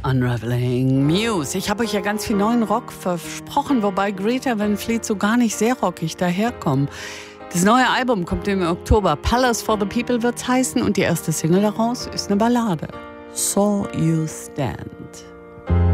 Unraveling Muse. Ich habe euch ja ganz viel neuen Rock versprochen, wobei Greta Van Fleet so gar nicht sehr rockig daherkommen. Das neue Album kommt im Oktober. Palace for the People wird's heißen und die erste Single daraus ist eine Ballade. Saw You Stand.